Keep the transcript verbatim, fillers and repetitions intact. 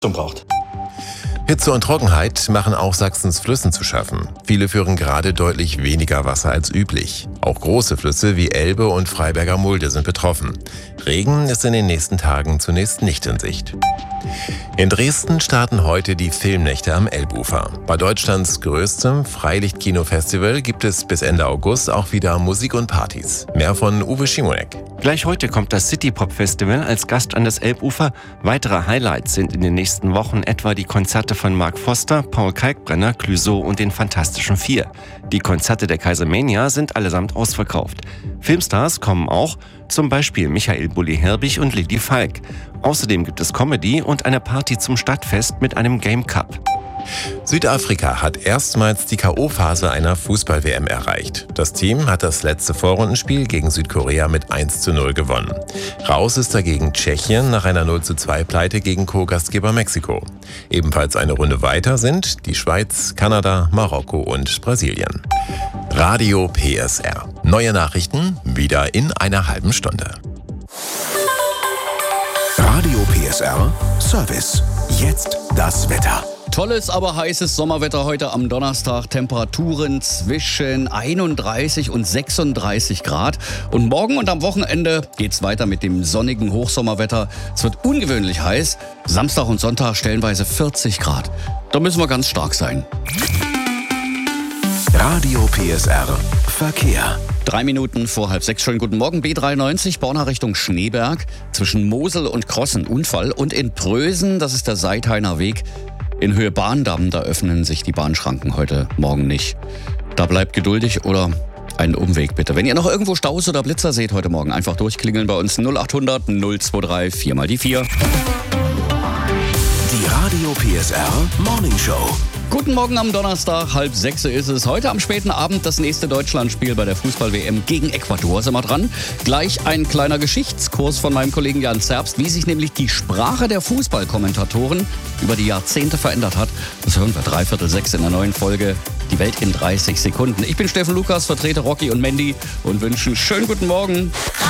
braucht. Hitze und Trockenheit machen auch Sachsens Flüssen zu schaffen. Viele führen gerade deutlich weniger Wasser als üblich. Auch große Flüsse wie Elbe und Freiberger Mulde sind betroffen. Regen ist in den nächsten Tagen zunächst nicht in Sicht. In Dresden starten heute die Filmnächte am Elbufer. Bei Deutschlands größtem Freilichtkino-Festival gibt es bis Ende August auch wieder Musik und Partys. Mehr von Uwe Schimonek. Gleich heute kommt das City-Pop-Festival als Gast an das Elbufer. Weitere Highlights sind in den nächsten Wochen etwa die Konzerte von Mark Foster, Paul Kalkbrenner, Clouseau und den Fantastischen Vier. Die Konzerte der Kaisermania sind allesamt ausverkauft. Filmstars kommen auch, zum Beispiel Michael Bulli-Herbig und Lily Falk. Außerdem gibt es Comedy und eine Party zum Stadtfest mit einem Game Cup. Südafrika hat erstmals die K O-Phase einer Fußball-W M erreicht. Das Team hat das letzte Vorrundenspiel gegen Südkorea mit eins zu null gewonnen. Raus ist dagegen Tschechien nach einer null zu zwei Pleite gegen Co-Gastgeber Mexiko. Ebenfalls eine Runde weiter sind die Schweiz, Kanada, Marokko und Brasilien. Radio P S R. Neue Nachrichten wieder in einer halben Stunde. Radio P S R Service. Jetzt das Wetter. Tolles, aber heißes Sommerwetter heute am Donnerstag. Temperaturen zwischen einunddreißig und sechsunddreißig Grad. Und morgen und am Wochenende geht's weiter mit dem sonnigen Hochsommerwetter. Es wird ungewöhnlich heiß. Samstag und Sonntag stellenweise vierzig Grad. Da müssen wir ganz stark sein. Radio P S R Verkehr. Drei Minuten vor halb sechs. Schönen guten Morgen. B dreiundneunzig, Borna Richtung Schneeberg. Zwischen Mosel und Krossen Unfall. Und in Prösen, das ist der Seithainer Weg. In Höhe Bahndamm, da öffnen sich die Bahnschranken heute Morgen nicht. Da bleibt geduldig oder einen Umweg bitte. Wenn ihr noch irgendwo Staus oder Blitzer seht heute Morgen, einfach durchklingeln bei uns null achthundert null drei vier mal die vier. Die Radio P S R Morning Show. Guten Morgen am Donnerstag, halb sechs ist es. Heute am späten Abend das nächste Deutschlandspiel bei der Fußball-W M gegen Ecuador. Sind wir dran? Gleich ein kleiner Geschichtskurs von meinem Kollegen Jan Zerbst, wie sich nämlich die Sprache der Fußballkommentatoren über die Jahrzehnte verändert hat. Das hören wir dreiviertel sechs in der neuen Folge Die Welt in dreißig Sekunden. Ich bin Steffen Lukas, vertrete Rocky und Mandy und wünsche einen schönen guten Morgen.